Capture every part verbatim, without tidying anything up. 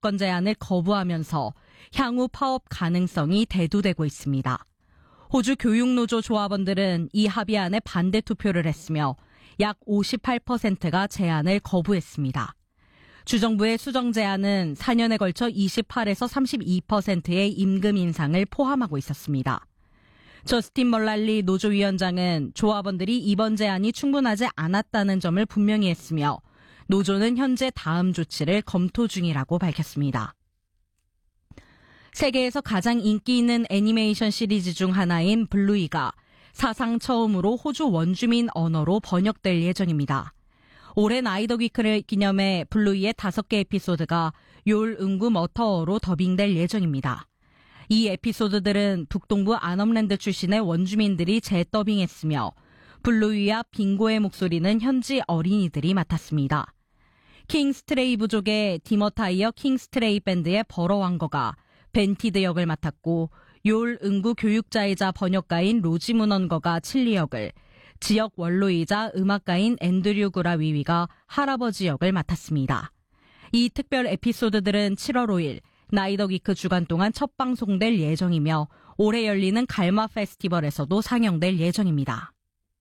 조건 제한을 거부하면서 향후 파업 가능성이 대두되고 있습니다. 호주 교육노조 조합원들은 이 합의안에 반대 투표를 했으며 약 오십팔 퍼센트가 제안을 거부했습니다. 주정부의 수정 제안은 사 년에 걸쳐 이십팔에서 삼십이 퍼센트의 임금 인상을 포함하고 있었습니다. 저스틴 멀랄리 노조위원장은 조합원들이 이번 제안이 충분하지 않았다는 점을 분명히 했으며 노조는 현재 다음 조치를 검토 중이라고 밝혔습니다. 세계에서 가장 인기 있는 애니메이션 시리즈 중 하나인 블루이가 사상 처음으로 호주 원주민 언어로 번역될 예정입니다. 올해 나이더 위크를 기념해 블루이의 다섯 개 에피소드가 욜 응구 머터어로 더빙될 예정입니다. 이 에피소드들은 북동부 안엄랜드 출신의 원주민들이 재더빙했으며 블루이와 빙고의 목소리는 현지 어린이들이 맡았습니다. 킹스트레이 부족의 디머타이어 킹스트레이 밴드의 버러왕거가 벤티드 역을 맡았고 욜 응구 교육자이자 번역가인 로지 문언거가 칠리 역을, 지역 원로이자 음악가인 앤드류 구라 위위가 할아버지 역을 맡았습니다. 이 특별 에피소드들은 칠월 오일 나이더 위크 주간 동안 첫 방송될 예정이며 올해 열리는 갈마 페스티벌에서도 상영될 예정입니다.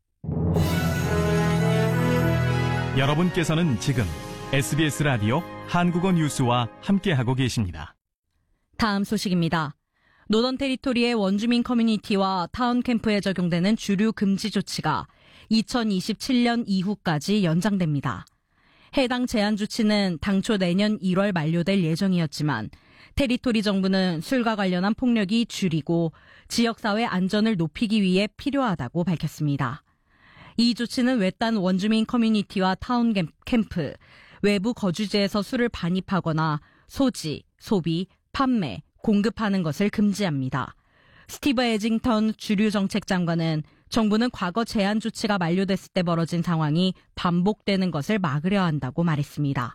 여러분께서는 지금 에스비에스 라디오 한국어 뉴스와 함께하고 계십니다. 다음 소식입니다. 노던 테리토리의 원주민 커뮤니티와 타운 캠프에 적용되는 주류 금지 조치가 이천이십칠 년 이후까지 연장됩니다. 해당 제한 조치는 당초 내년 일월 만료될 예정이었지만 테리토리 정부는 술과 관련한 폭력이 줄이고 지역사회 안전을 높이기 위해 필요하다고 밝혔습니다. 이 조치는 외딴 원주민 커뮤니티와 타운 캠프, 외부 거주지에서 술을 반입하거나 소지, 소비, 판매, 공급하는 것을 금지합니다. 스티브 에징턴 주류정책장관은 정부는 과거 제한 조치가 만료됐을 때 벌어진 상황이 반복되는 것을 막으려 한다고 말했습니다.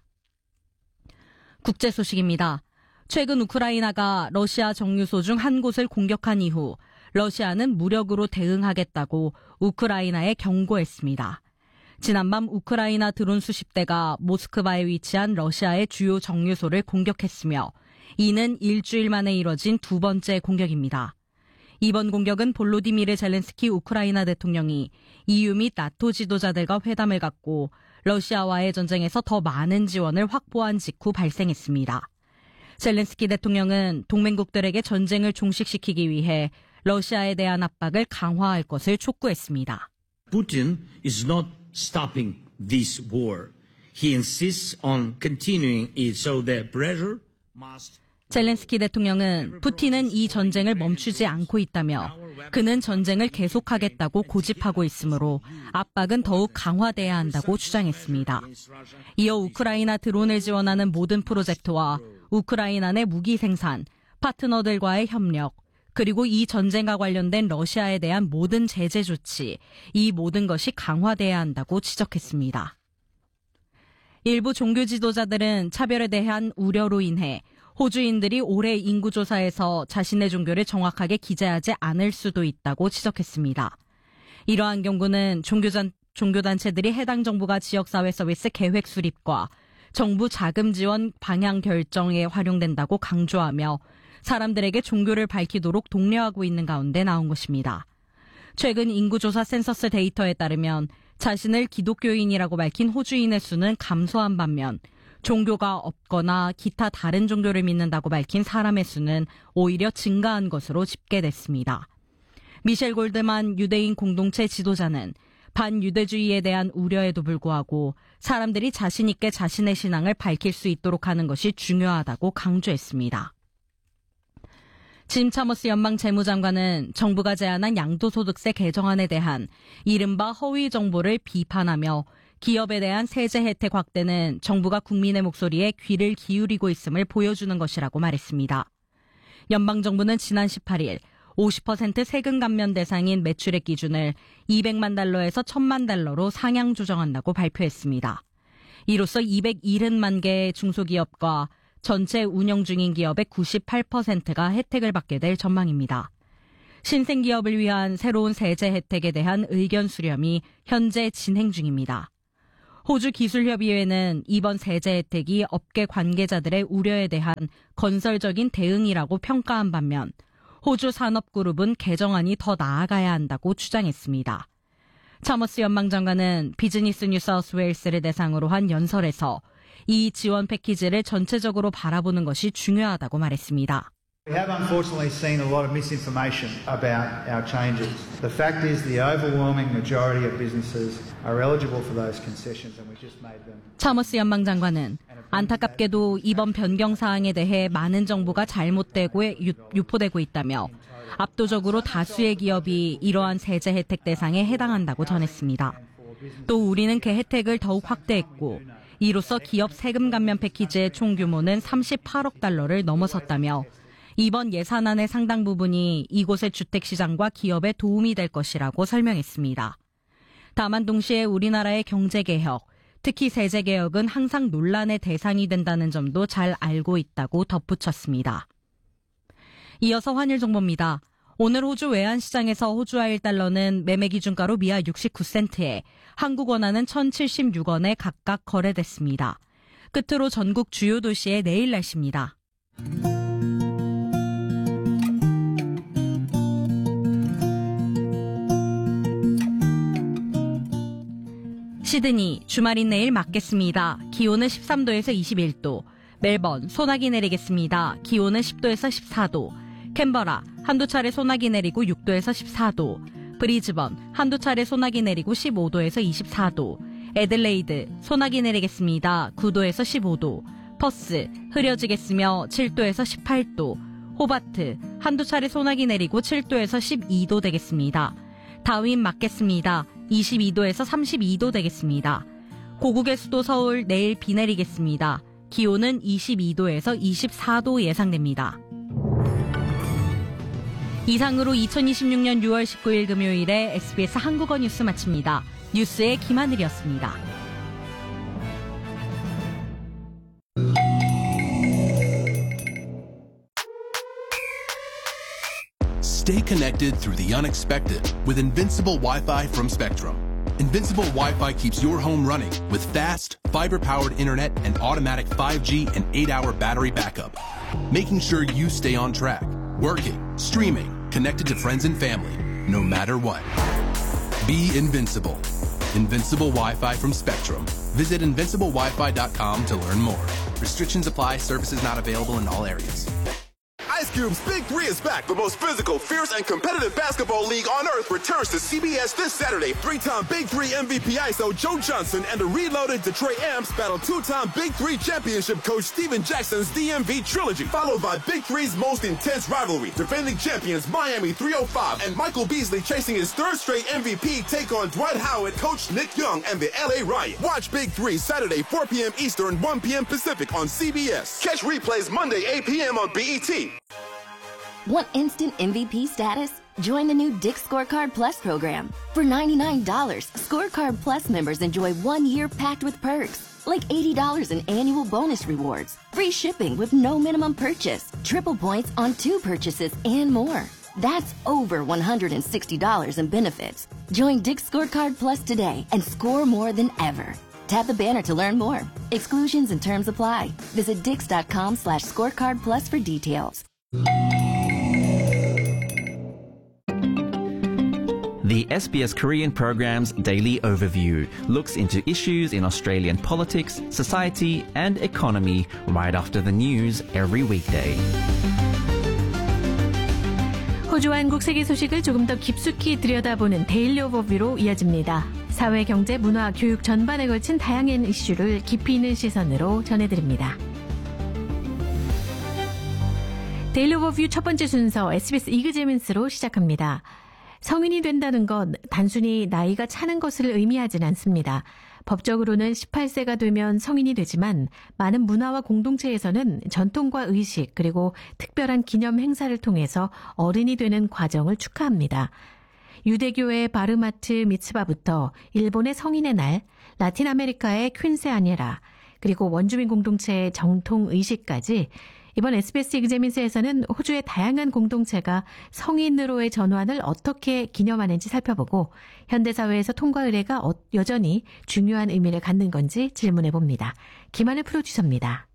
국제 소식입니다. 최근 우크라이나가 러시아 정유소 중 한 곳을 공격한 이후 러시아는 무력으로 대응하겠다고 우크라이나에 경고했습니다. 지난밤 우크라이나 드론 수십 대가 모스크바에 위치한 러시아의 주요 정유소를 공격했으며 이는 일주일 만에 이뤄진 두 번째 공격입니다. 이번 공격은 볼로디미르 젤렌스키 우크라이나 대통령이 이유 및 나토 지도자들과 회담을 갖고 러시아와의 전쟁에서 더 많은 지원을 확보한 직후 발생했습니다. 젤렌스키 대통령은 동맹국들에게 전쟁을 종식시키기 위해 러시아에 대한 압박을 강화할 것을 촉구했습니다. Putin is not stopping this war. He insists on continuing it, so the pressure must 젤렌스키 대통령은 푸틴은 이 전쟁을 멈추지 않고 있다며 그는 전쟁을 계속하겠다고 고집하고 있으므로 압박은 더욱 강화돼야 한다고 주장했습니다. 이어 우크라이나 드론을 지원하는 모든 프로젝트와 우크라이나 내 무기 생산, 파트너들과의 협력, 그리고 이 전쟁과 관련된 러시아에 대한 모든 제재 조치, 이 모든 것이 강화돼야 한다고 지적했습니다. 일부 종교 지도자들은 차별에 대한 우려로 인해 호주인들이 올해 인구조사에서 자신의 종교를 정확하게 기재하지 않을 수도 있다고 지적했습니다. 이러한 경고는 종교단, 종교단체들이 해당 정부가 지역사회 서비스 계획 수립과 정부 자금 지원 방향 결정에 활용된다고 강조하며 사람들에게 종교를 밝히도록 독려하고 있는 가운데 나온 것입니다. 최근 인구조사 센서스 데이터에 따르면 자신을 기독교인이라고 밝힌 호주인의 수는 감소한 반면 종교가 없거나 기타 다른 종교를 믿는다고 밝힌 사람의 수는 오히려 증가한 것으로 집계됐습니다. 미셸 골드만 유대인 공동체 지도자는 반유대주의에 대한 우려에도 불구하고 사람들이 자신 있게 자신의 신앙을 밝힐 수 있도록 하는 것이 중요하다고 강조했습니다. 짐 차머스 연방 재무장관은 정부가 제안한 양도소득세 개정안에 대한 이른바 허위 정보를 비판하며 기업에 대한 세제 혜택 확대는 정부가 국민의 목소리에 귀를 기울이고 있음을 보여주는 것이라고 말했습니다. 연방정부는 지난 십팔 일 오십 퍼센트 세금 감면 대상인 매출액 기준을 이백만 달러에서 천만 달러로 상향 조정한다고 발표했습니다. 이로써 이백칠십만 개의 중소기업과 전체 운영 중인 기업의 구십팔 퍼센트가 혜택을 받게 될 전망입니다. 신생기업을 위한 새로운 세제 혜택에 대한 의견 수렴이 현재 진행 중입니다. 호주 기술협의회는 이번 세제 혜택이 업계 관계자들의 우려에 대한 건설적인 대응이라고 평가한 반면 호주 산업그룹은 개정안이 더 나아가야 한다고 주장했습니다. 차머스 연방장관은 비즈니스 뉴사우스웨일스를 대상으로 한 연설에서 이 지원 패키지를 전체적으로 바라보는 것이 중요하다고 말했습니다. We have unfortunately seen a lot of misinformation about our changes. The fact is the overwhelming majority of businesses are eligible for those concessions and we just made them. 차머스 연방장관은 안타깝게도 이번 변경 사항에 대해 많은 정보가 잘못되고 유포되고 있다며 압도적으로 다수의 기업이 이러한 세제 혜택 대상에 해당한다고 전했습니다. 또 우리는 그 혜택을 더욱 확대했고 이로써 기업 세금 감면 패키지의 총 규모는 삼십팔억 달러를 넘어섰다며 이번 예산안의 상당 부분이 이곳의 주택시장과 기업에 도움이 될 것이라고 설명했습니다. 다만 동시에 우리나라의 경제개혁, 특히 세제개혁은 항상 논란의 대상이 된다는 점도 잘 알고 있다고 덧붙였습니다. 이어서 환율 정보입니다. 오늘 호주 외환시장에서 호주화 일 달러는 매매 기준가로 미아 육십구 센트에 한국 원화는 천칠십육 원에 각각 거래됐습니다. 끝으로 전국 주요 도시의 내일 날씨입니다. 시드니, 주말인 내일 맑겠습니다. 기온은 십삼 도에서 이십일 도. 멜번, 소나기 내리겠습니다. 기온은 십 도에서 십사 도. 캔버라, 한두 차례 소나기 내리고 육 도에서 십사 도. 브리즈번, 한두 차례 소나기 내리고 십오 도에서 이십사 도. 애들레이드, 소나기 내리겠습니다. 구 도에서 십오 도. 퍼스, 흐려지겠으며 칠 도에서 십팔 도. 호바트, 한두 차례 소나기 내리고 칠 도에서 십이 도 되겠습니다. 다윈 맑겠습니다. 이십이 도에서 삼십이 도 되겠습니다. 고국의 수도 서울 내일 비 내리겠습니다. 기온은 이십이 도에서 이십사 도 예상됩니다. 이상으로 이천이십육 년 유월 십구일 금요일에 에스비에스 한국어 뉴스 마칩니다. 뉴스의 김하늘이었습니다. Stay connected through the unexpected with Invincible Wi-Fi from Spectrum. Invincible Wi-Fi keeps your home running with fast, fiber-powered internet and automatic five G and eight hour battery backup, making sure you stay on track, working, streaming, connected to friends and family, no matter what. Be invincible. Invincible Wi-Fi from Spectrum. Visit invincible wi fi dot com to learn more. Restrictions apply. Services not available in all areas. Ice Cube's Big Three is back. The most physical, fierce, and competitive basketball league on earth returns to C B S this Saturday. Three-time Big Three M V P I S O Joe Johnson and the reloaded Detroit Amps battle two-time Big Three championship coach Steven Jackson's D M V trilogy, followed by Big Three's most intense rivalry. Defending champions Miami three oh five and Michael Beasley chasing his third straight M V P take on Dwight Howard, Coach Nick Young, and the L A Riot. Watch Big Three Saturday four p.m. Eastern, one p.m. Pacific on C B S. Catch replays Monday eight p.m. on B E T. Want instant M V P status? Join the new Dick's Scorecard Plus program. For ninety-nine dollars, Scorecard Plus members enjoy one year packed with perks, like eighty dollars in annual bonus rewards, free shipping with no minimum purchase, triple points on two purchases, and more. That's over one hundred sixty dollars in benefits. Join Dick's Scorecard Plus today and score more than ever. Tap the banner to learn more. Exclusions and terms apply. Visit dix.com slash scorecard plus for details. The S B S Korean program's Daily Overview looks into issues in Australian politics, society and economy right after the news every weekday. 호주와 한국 세계 소식을 조금 더 깊숙이 들여다보는 데일리 오버뷰로 이어집니다. 사회, 경제, 문화, 교육 전반에 걸친 다양한 이슈를 깊이 있는 시선으로 전해드립니다. 데일리 오버뷰 첫 번째 순서 에스비에스 이그제민스로 시작합니다. 성인이 된다는 건 단순히 나이가 차는 것을 의미하진 않습니다. 법적으로는 열여덟 세가 되면 성인이 되지만 많은 문화와 공동체에서는 전통과 의식 그리고 특별한 기념 행사를 통해서 어른이 되는 과정을 축하합니다. 유대교의 바르마트 미츠바부터 일본의 성인의 날, 라틴 아메리카의 퀸세아니라, 그리고 원주민 공동체의 정통 의식까지 이번 에스비에스 이그제민스에서는 호주의 다양한 공동체가 성인으로의 전환을 어떻게 기념하는지 살펴보고 현대사회에서 통과 의례가 여전히 중요한 의미를 갖는 건지 질문해 봅니다. 김한의 프로듀서입니다.